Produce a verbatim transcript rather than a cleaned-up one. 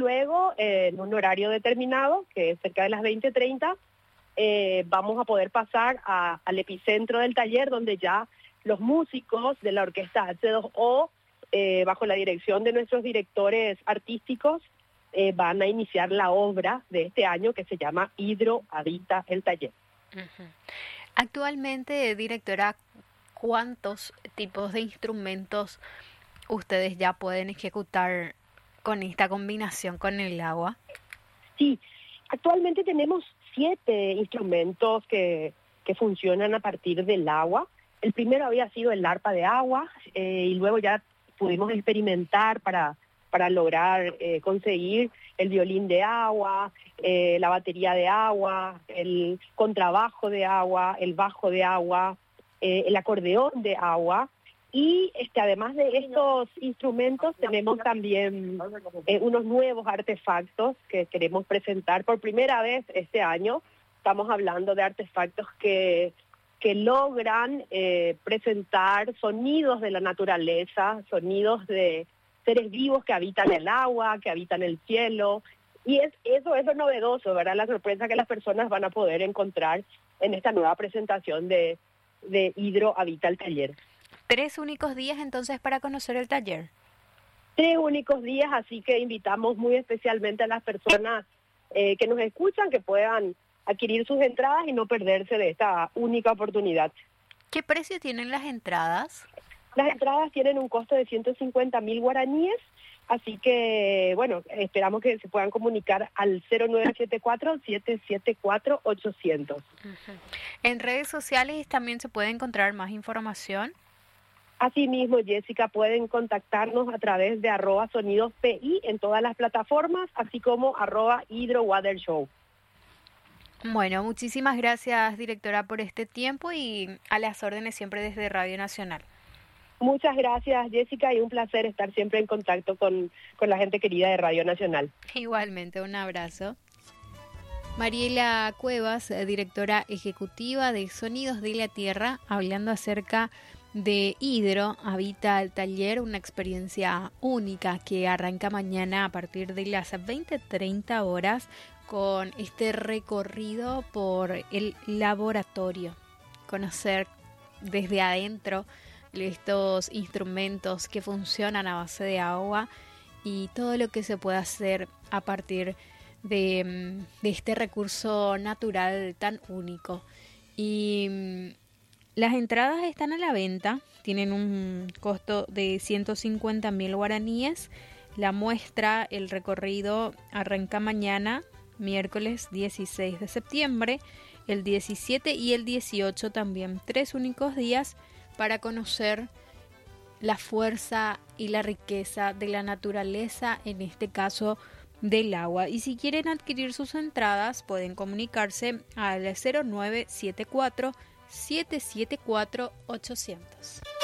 luego, eh, en un horario determinado, que es cerca de las veinte treinta, eh, vamos a poder pasar a, al epicentro del taller, donde ya los músicos de la orquesta H dos O, eh, bajo la dirección de nuestros directores artísticos, eh, van a iniciar la obra de este año que se llama Hidro Habita el Taller. Uh-huh. Actualmente, directora, ¿cuántos tipos de instrumentos ustedes ya pueden ejecutar con esta combinación con el agua? Sí, actualmente tenemos siete instrumentos que, que funcionan a partir del agua. El primero había sido el arpa de agua eh, y luego ya pudimos experimentar para, para lograr eh, conseguir el violín de agua, eh, la batería de agua, el contrabajo de agua, el bajo de agua, eh, el acordeón de agua. Y este, además de estos instrumentos tenemos también eh, unos nuevos artefactos que queremos presentar por primera vez este año. Estamos hablando de artefactos que, que logran eh, presentar sonidos de la naturaleza, sonidos de seres vivos que habitan el agua, que habitan el cielo. Y es, eso es lo novedoso, ¿verdad? La sorpresa que las personas van a poder encontrar en esta nueva presentación de, de Hidro Habita el Taller. Tres únicos días entonces para conocer el taller. Tres únicos días, así que invitamos muy especialmente a las personas eh, que nos escuchan que puedan adquirir sus entradas y no perderse de esta única oportunidad. ¿Qué precio tienen las entradas? Las entradas tienen un costo de ciento cincuenta mil guaraníes, así que, bueno, esperamos que se puedan comunicar al cero nueve siete cuatro, siete siete cuatro, ochocientos. Uh-huh. En redes sociales también se puede encontrar más información. Asimismo, Jessica, pueden contactarnos a través de arroba sonidos P I en todas las plataformas, así como arroba Hidro Water Show. Bueno, muchísimas gracias, directora, por este tiempo y a las órdenes siempre desde Radio Nacional. Muchas gracias, Jessica, y un placer estar siempre en contacto con, con la gente querida de Radio Nacional. Igualmente, un abrazo. Mariela Cuevas, directora ejecutiva de Sonidos de la Tierra, hablando acerca de Hidro Habita el Taller, una experiencia única que arranca mañana a partir de las veinte treinta horas con este recorrido por el laboratorio. Conocer desde adentro estos instrumentos que funcionan a base de agua y todo lo que se puede hacer a partir de, de este recurso natural tan único. Y las entradas están a la venta, tienen un costo de ciento cincuenta mil guaraníes. La muestra, el recorrido arranca mañana, miércoles dieciséis de septiembre, el diecisiete y el dieciocho también. Tres únicos días para conocer la fuerza y la riqueza de la naturaleza, en este caso del agua. Y si quieren adquirir sus entradas, pueden comunicarse al cero nueve siete cuatro, siete siete cuatro, ochocientos.